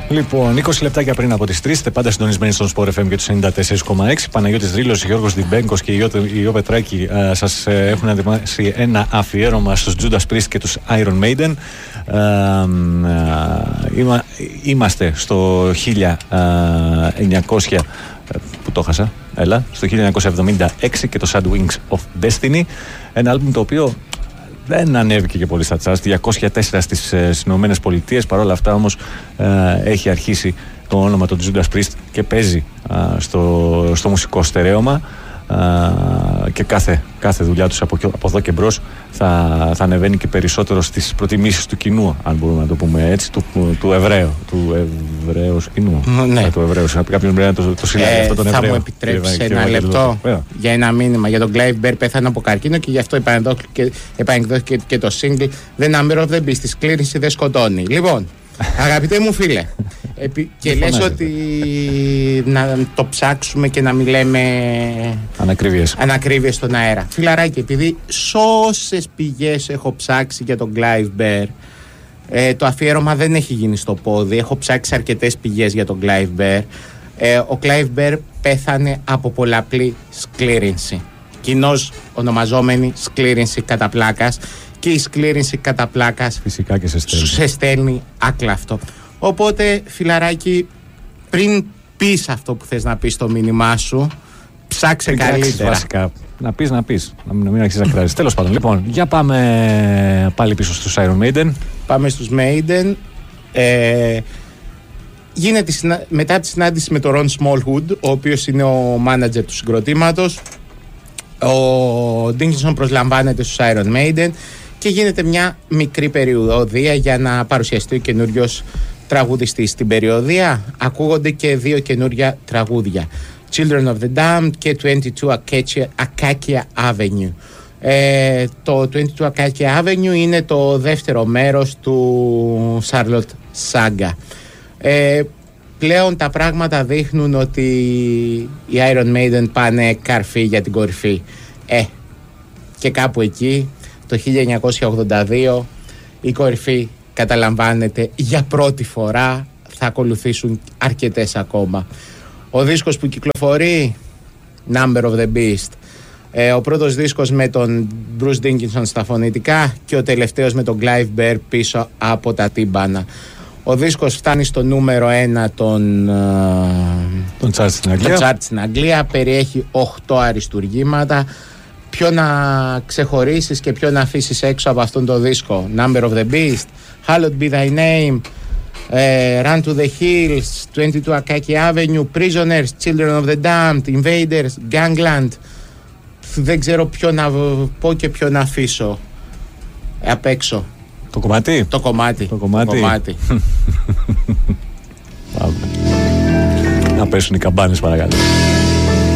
Λοιπόν, 20 λεπτάκια πριν από τις 3, είστε πάντα συντονισμένοι στον Sport FM και τους 94,6. Παναγιώτης Δρύλος, Γιώργος Διμπέγκος και η Ιώ Πετράκη σας έχουν ετοιμάσει ένα αφιέρωμα στους Judas Priest και τους Iron Maiden. Είμαστε στο 1900. Που το χάσα. Έλα, στο 1976 και το Sad Wings of Destiny. Ένα άλμπουμ το οποίο δεν ανέβηκε και πολύ στα charts, 204 στις Ηνωμένες Πολιτείες. Παρ' όλα αυτά όμως έχει αρχίσει το όνομα των Judas Priest και παίζει στο μουσικό στερέωμα, και κάθε δουλειά τους από εδώ και μπρος θα ανεβαίνει και περισσότερο στις προτιμήσεις του κοινού, αν μπορούμε να το πούμε έτσι, του Εβραίου κοινού. Ναι. Του Εβραίου. Κάποιος πρέπει να το συλλάβει αυτό τον Εβραίο. Θα μου επιτρέψει ένα λεπτό για ένα μήνυμα για τον Clive Bear? Πέθανε από καρκίνο και γι' αυτό επανεκδόθηκε και το single The Number of the Beast. Τη σκλήρυνση δεν σκοτώνει. Λοιπόν, αγαπητέ μου φίλε, και λες ότι να το ψάξουμε και να μην λέμε ανακρίβειες στον αέρα. Φιλαράκι, επειδή σώσες πηγές έχω ψάξει για τον Clive Bear, το αφιέρωμα δεν έχει γίνει στο πόδι. Έχω ψάξει αρκετές πηγές για τον Clive Bear. Ο Clive Bear πέθανε από πολλαπλή σκλήρυνση, κοινώς ονομαζόμενη σκλήρυνση κατά πλάκας. Και η σκλήρυνση κατά πλάκας φυσικά και σε στέλνει άκλαυτο. Οπότε, φιλαράκι, πριν πεις αυτό που θες να πεις στο μήνυμά σου, ψάξε καλύτερα. Βασικά. Να πεις, να μην αρχίσεις να κράζεις. Τέλος πάντων, λοιπόν, για πάμε πάλι πίσω στους Iron Maiden. Πάμε στους Maiden. Γίνεται μετά από τη συνάντηση με τον Ron Smallwood, ο οποίος είναι ο μάνατζερ του συγκροτήματος, ο Dickinson προσλαμβάνεται στους Iron Maiden και γίνεται μια μικρή περιοδία για να παρουσιαστεί ο καινούριος τραγουδιστής. Στην περιοδία ακούγονται και δύο καινούρια τραγούδια, Children of the Damned και 22 Acacia Avenue. Το 22 Acacia Avenue είναι το δεύτερο μέρος του Charlotte Saga. Πλέον τα πράγματα δείχνουν ότι οι Iron Maiden πάνε καρφί για την κορυφή. Και κάπου εκεί το 1982 η κορυφή καταλαμβάνεται για πρώτη φορά. Θα ακολουθήσουν αρκετές ακόμα. Ο δίσκος που κυκλοφορεί, Number of the Beast, ο πρώτος δίσκος με τον Bruce Dickinson στα φωνητικά και ο τελευταίος με τον Clive Bear πίσω από τα τύμπανα. Ο δίσκος φτάνει στο νούμερο 1 των charts στην Αγγλία. Περιέχει 8 αριστουργήματα. Ποιο να ξεχωρίσεις και ποιο να αφήσεις έξω από αυτόν τον δίσκο? Number of the Beast, Hallowed be thy name, Run to the Hills, 22 Acacia Avenue, Prisoners, Children of the Damned, Invaders, Gangland. Δεν ξέρω ποιο να πω και ποιο να αφήσω απ' έξω. Το κομμάτι. Το κομμάτι. Να πέσουν οι καμπάνες, παρακαλώ.